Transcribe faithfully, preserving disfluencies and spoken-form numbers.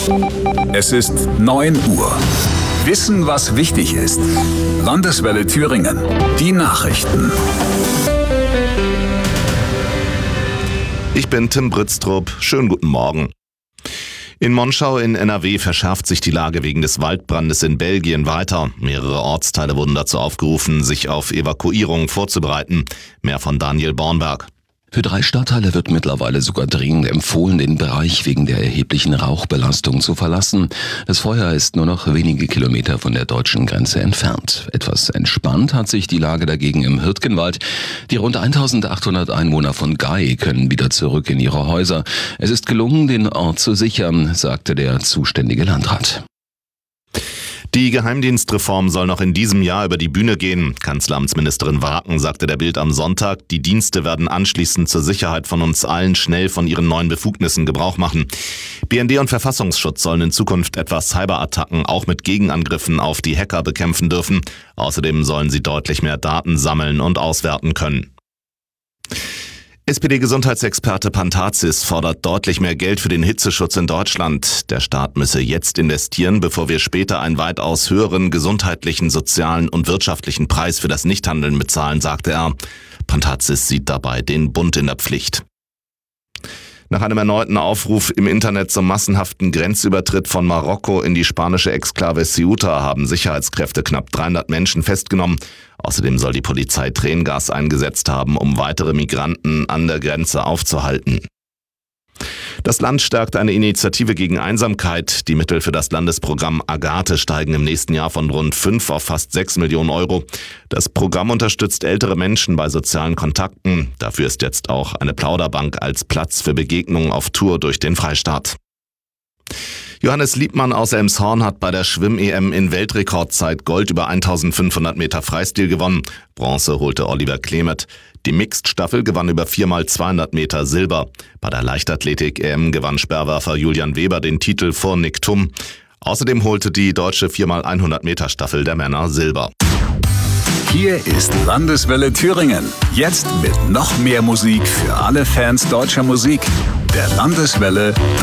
Es ist neun Uhr. Wissen, was wichtig ist. Landeswelle Thüringen. Die Nachrichten. Ich bin Tim Britztrup. Schönen guten Morgen. In Monschau in N R W verschärft sich die Lage wegen des Waldbrandes in Belgien weiter. Mehrere Ortsteile wurden dazu aufgerufen, sich auf Evakuierungen vorzubereiten. Mehr von Daniel Bornberg. Für drei Stadtteile wird mittlerweile sogar dringend empfohlen, den Bereich wegen der erheblichen Rauchbelastung zu verlassen. Das Feuer ist nur noch wenige Kilometer von der deutschen Grenze entfernt. Etwas entspannt hat sich die Lage dagegen im Hürtgenwald. Die rund eintausendachthundert Einwohner von Gay können wieder zurück in ihre Häuser. Es ist gelungen, den Ort zu sichern, sagte der zuständige Landrat. Die Geheimdienstreform soll noch in diesem Jahr über die Bühne gehen. Kanzleramtsministerin Waken sagte der Bild am Sonntag, die Dienste werden anschließend zur Sicherheit von uns allen schnell von ihren neuen Befugnissen Gebrauch machen. B N D und Verfassungsschutz sollen in Zukunft etwa Cyberattacken auch mit Gegenangriffen auf die Hacker bekämpfen dürfen. Außerdem sollen sie deutlich mehr Daten sammeln und auswerten können. S P D-Gesundheitsexperte Pantazis fordert deutlich mehr Geld für den Hitzeschutz in Deutschland. Der Staat müsse jetzt investieren, bevor wir später einen weitaus höheren gesundheitlichen, sozialen und wirtschaftlichen Preis für das Nichthandeln bezahlen, sagte er. Pantazis sieht dabei den Bund in der Pflicht. Nach einem erneuten Aufruf im Internet zum massenhaften Grenzübertritt von Marokko in die spanische Exklave Ceuta haben Sicherheitskräfte knapp dreihundert Menschen festgenommen. Außerdem soll die Polizei Tränengas eingesetzt haben, um weitere Migranten an der Grenze aufzuhalten. Das Land stärkt eine Initiative gegen Einsamkeit. Die Mittel für das Landesprogramm Agathe steigen im nächsten Jahr von rund fünf auf fast sechs Millionen Euro. Das Programm unterstützt ältere Menschen bei sozialen Kontakten. Dafür ist jetzt auch eine Plauderbank als Platz für Begegnungen auf Tour durch den Freistaat. Johannes Liebmann aus Elmshorn hat bei der Schwimm-E M in Weltrekordzeit Gold über eintausendfünfhundert Meter Freistil gewonnen. Bronze holte Oliver Klemet. Die Mixed-Staffel gewann über vier mal zweihundert Meter Silber. Bei der Leichtathletik-E M gewann Speerwerfer Julian Weber den Titel vor Nick Thum. Außerdem holte die deutsche vier mal hundert Meter Staffel der Männer Silber. Hier ist Landeswelle Thüringen. Jetzt mit noch mehr Musik für alle Fans deutscher Musik. Der Landeswelle